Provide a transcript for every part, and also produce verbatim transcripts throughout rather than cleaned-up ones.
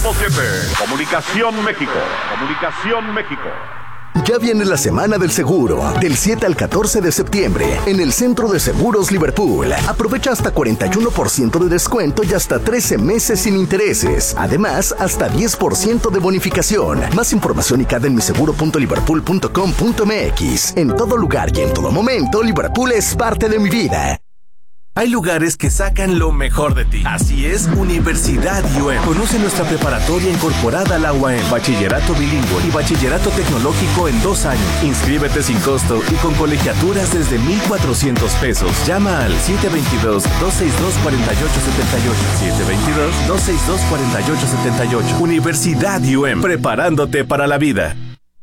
Grupo siete, Comunicación México, Comunicación México. Ya viene la Semana del Seguro, del siete al catorce de septiembre, en el Centro de Seguros Liverpool. Aprovecha hasta cuarenta y uno por ciento de descuento y hasta trece meses sin intereses. Además, hasta diez por ciento de bonificación. Más información y cada en mi seguro punto liverpool punto com punto m x. En todo lugar y en todo momento, Liverpool es parte de mi vida. Hay lugares que sacan lo mejor de ti. Así es, Universidad U E M. Conoce nuestra preparatoria incorporada a la U A M, bachillerato bilingüe y bachillerato tecnológico en dos años. Inscríbete sin costo y con colegiaturas desde mil cuatrocientos pesos. Llama al siete dos dos, dos seis dos, cuatro ocho siete ocho. siete dos dos, dos seis dos, cuatro ocho siete ocho. Universidad U E M, preparándote para la vida.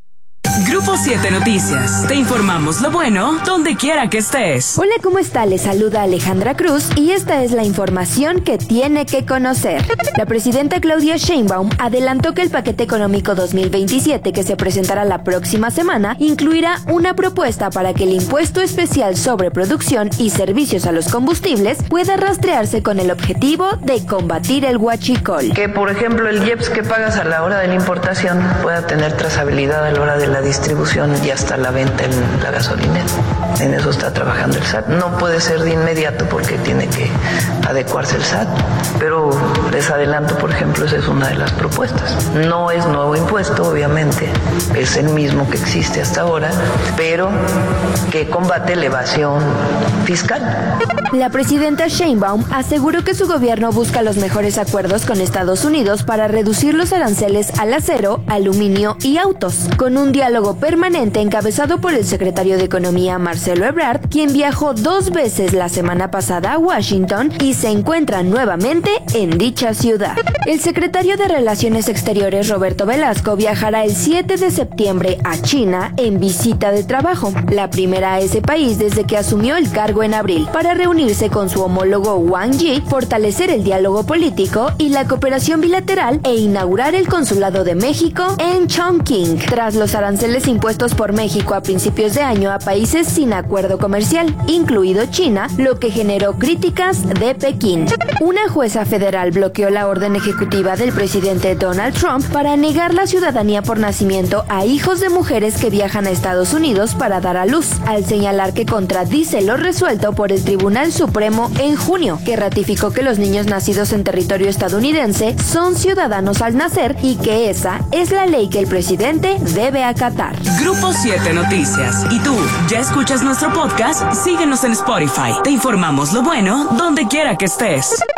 Grupo siete Noticias. Te informamos lo bueno donde quiera que estés. Hola, ¿cómo está? Les saluda Alejandra Cruz y esta es la información que tiene que conocer. La presidenta Claudia Sheinbaum adelantó que el paquete económico dos mil veintisiete que se presentará la próxima semana incluirá una propuesta para que el impuesto especial sobre producción y servicios a los combustibles pueda rastrearse con el objetivo de combatir el huachicol. Que, por ejemplo, el I E P S que pagas a la hora de la importación pueda tener trazabilidad a la hora de la distribución y hasta la venta en la gasolinera. En eso está trabajando el S A T. No puede ser de inmediato porque tiene que adecuarse el S A T, pero les adelanto, por ejemplo, esa es una de las propuestas. No es nuevo impuesto, obviamente, es el mismo que existe hasta ahora, pero que combate la evasión fiscal. La presidenta Sheinbaum aseguró que su gobierno busca los mejores acuerdos con Estados Unidos para reducir los aranceles al acero, aluminio y autos, con un diálogo permanente encabezado por el secretario de Economía Marcelo Ebrard, quien viajó dos veces la semana pasada a Washington y se encuentra nuevamente en dicha ciudad. El secretario de Relaciones Exteriores Roberto Velasco viajará el siete de septiembre a China en visita de trabajo, la primera a ese país desde que asumió el cargo en abril, para reunirse con su homólogo Wang Yi, fortalecer el diálogo político y la cooperación bilateral e inaugurar el consulado de México en Chongqing, tras los aranceles impuestos por México a principios de año a países sin acuerdo comercial, incluido China, lo que generó críticas de Pekín. Una jueza federal bloqueó la orden ejecutiva del presidente Donald Trump para negar la ciudadanía por nacimiento a hijos de mujeres que viajan a Estados Unidos para dar a luz, al señalar que contradice lo resuelto por el Tribunal Supremo en junio, que ratificó que los niños nacidos en territorio estadounidense son ciudadanos al nacer y que esa es la ley que el presidente debe acatar. Grupo siete Noticias. ¿Y tú, ya escuchas nuestro podcast? Síguenos en Spotify. Te informamos lo bueno donde quiera que estés.